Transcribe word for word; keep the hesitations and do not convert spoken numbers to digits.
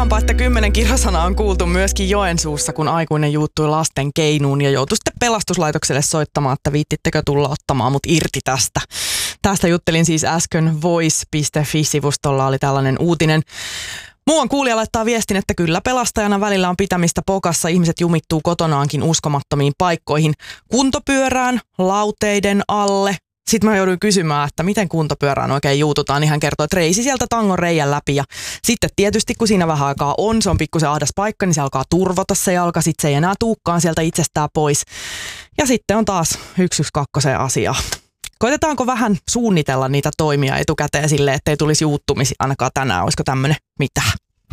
Kuvaanpa, että kymmenen kirosana on kuultu myöskin Joensuussa, kun aikuinen juuttui lasten keinuun ja joutui sitten pelastuslaitokselle soittamaan, että viittittekö tulla ottamaan mut irti tästä. Tästä juttelin siis äsken voice piste fi-sivustolla oli tällainen uutinen. Muuan kuulija laittaa viestin, että kyllä pelastajana välillä on pitämistä pokassa. Ihmiset jumittuu kotonaankin uskomattomiin paikkoihin. Kuntopyörään, lauteiden alle. Sitten mä jouduin kysymään, että miten kuntopyörään oikein juututaan, niin hän kertoi, että reisi sieltä tangon reijän läpi. Ja sitten tietysti, kun siinä vähän aikaa on, se on pikkusen ahdas paikka, niin se alkaa turvota se jalka, sitten se ei enää tuukkaan sieltä itsestään pois. Ja sitten on taas yksi yksi kaksi asiaa. Koitetaanko vähän suunnitella niitä toimia etukäteen silleen, ettei tulisi juuttumisia ainakaan tänään, olisiko tämmöinen mitään?